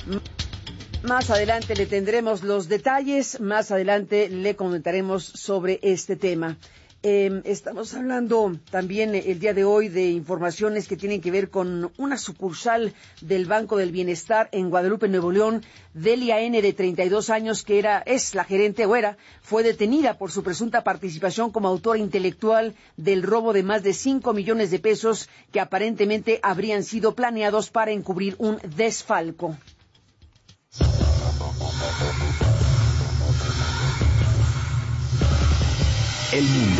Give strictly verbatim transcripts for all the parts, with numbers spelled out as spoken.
Más adelante le tendremos los detalles, más adelante le comentaremos sobre este tema. Eh, estamos hablando también el día de hoy de informaciones que tienen que ver con una sucursal del Banco del Bienestar en Guadalupe, Nuevo León. Delia N., de treinta y dos años, que era es la gerente o era, fue detenida por su presunta participación como autora intelectual del robo de más de cinco millones de pesos que aparentemente habrían sido planeados para encubrir un desfalco. El mundo.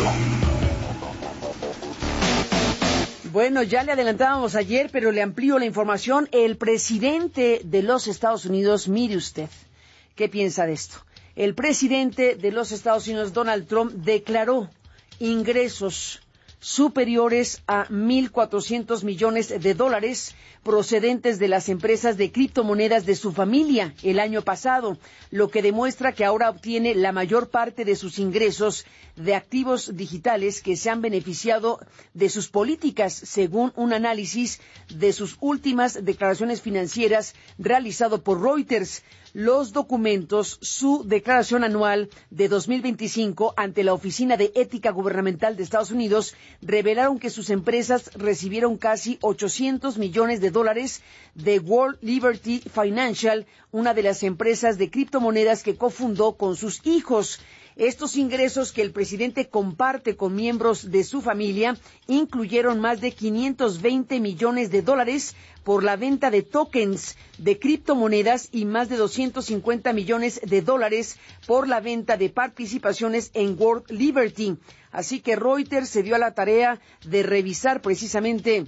Bueno, ya le adelantábamos ayer, pero le amplío la información. El presidente de los Estados Unidos, mire usted, ¿qué piensa de esto? El presidente de los Estados Unidos, Donald Trump, declaró ingresos superiores a mil cuatrocientos millones de dólares procedentes de las empresas de criptomonedas de su familia el año pasado, lo que demuestra que ahora obtiene la mayor parte de sus ingresos de activos digitales que se han beneficiado de sus políticas, según un análisis de sus últimas declaraciones financieras realizado por Reuters. Los documentos, su declaración anual de dos mil veinticinco ante la Oficina de Ética Gubernamental de Estados Unidos revelaron que sus empresas recibieron casi ochocientos millones de dólares de World Liberty Financial, una de las empresas de criptomonedas que cofundó con sus hijos. Estos ingresos que el presidente comparte con miembros de su familia incluyeron más de quinientos veinte millones de dólares por la venta de tokens de criptomonedas y más de doscientos cincuenta millones de dólares por la venta de participaciones en World Liberty. Así que Reuters se dio a la tarea de revisar precisamente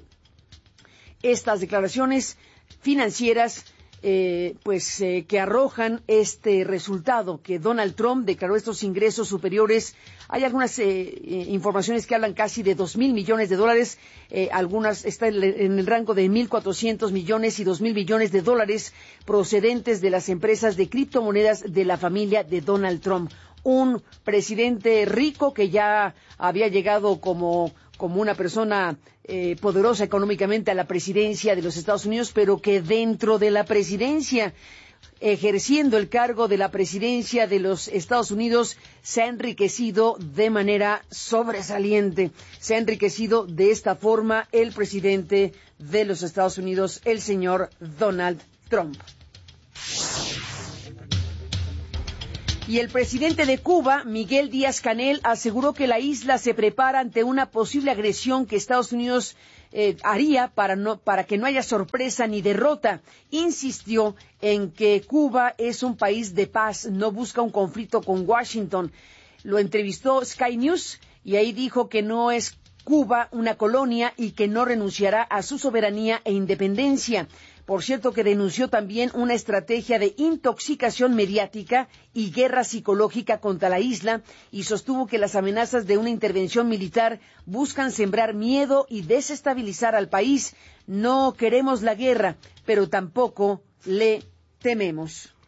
estas declaraciones financieras Eh, pues eh, que arrojan este resultado, que Donald Trump declaró estos ingresos superiores. Hay algunas eh, eh, informaciones que hablan casi de dos mil millones de dólares, eh, algunas están en el rango de mil cuatrocientos millones y dos mil millones de dólares procedentes de las empresas de criptomonedas de la familia de Donald Trump. Un presidente rico que ya había llegado como como una persona eh, poderosa económicamente a la presidencia de los Estados Unidos, pero que dentro de la presidencia, ejerciendo el cargo de la presidencia de los Estados Unidos, se ha enriquecido de manera sobresaliente. Se ha enriquecido de esta forma el presidente de los Estados Unidos, el señor Donald Trump. Y el presidente de Cuba, Miguel Díaz-Canel, aseguró que la isla se prepara ante una posible agresión que Estados Unidos eh, haría para, no, para que no haya sorpresa ni derrota. Insistió en que Cuba es un país de paz, no busca un conflicto con Washington. Lo entrevistó Sky News y ahí dijo que no es Cuba una colonia y que no renunciará a su soberanía e independencia. Por cierto, que denunció también una estrategia de intoxicación mediática y guerra psicológica contra la isla y sostuvo que las amenazas de una intervención militar buscan sembrar miedo y desestabilizar al país. No queremos la guerra, pero tampoco le tememos.